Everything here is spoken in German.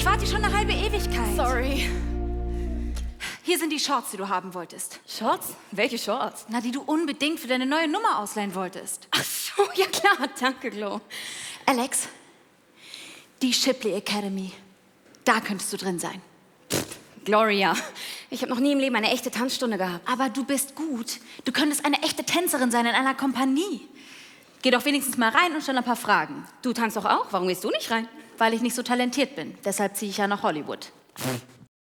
warte schon eine halbe Ewigkeit. Sorry. Hier sind die Shorts, die du haben wolltest. Shorts? Welche Shorts? Na, die du unbedingt für deine neue Nummer ausleihen wolltest. Ach so, ja klar. Danke, Glo. Alex, die Shipley Academy. Da könntest du drin sein. Gloria, ich habe noch nie im Leben eine echte Tanzstunde gehabt. Aber du bist gut. Du könntest eine echte Tänzerin sein in einer Kompanie. Geh doch wenigstens mal rein und stell ein paar Fragen. Du tanzt doch auch. Warum gehst du nicht rein? Weil ich nicht so talentiert bin. Deshalb ziehe ich ja nach Hollywood.